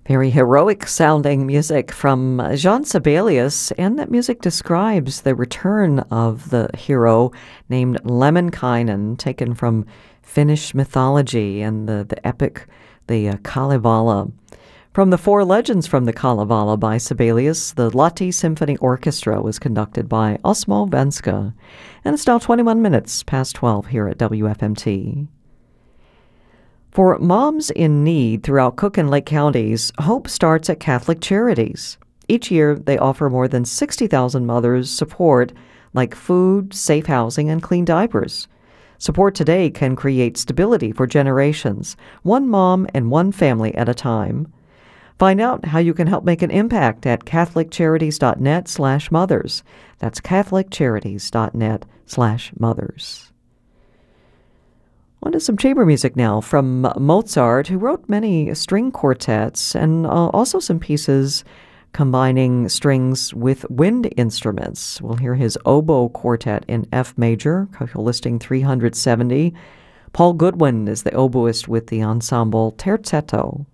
Very heroic sounding music from Jean Sibelius, and that music describes the return of the hero named Lemminkainen, taken from Finnish mythology and the epic, the Kalevala. From the Four Legends from the Kalevala by Sibelius, the Lahti Symphony Orchestra was conducted by Osmo Venska. And it's now 21 minutes past 12 here at WFMT. For moms in need throughout Cook and Lake counties, hope starts at Catholic Charities. Each year, they offer more than 60,000 mothers support like food, safe housing, and clean diapers. Support today can create stability for generations, one mom and one family at a time. Find out how you can help make an impact at catholiccharities.net/mothers. That's catholiccharities.net/mothers. On to some chamber music now from Mozart, who wrote many string quartets and also some pieces combining strings with wind instruments. We'll hear his oboe quartet in F major, listing 370. Paul Goodwin is the oboist with the ensemble Terzetto.